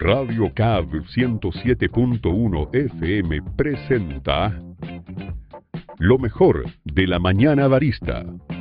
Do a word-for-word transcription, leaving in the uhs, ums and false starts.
Radio C A B ciento siete punto uno F M presenta lo mejor de la mañana barista.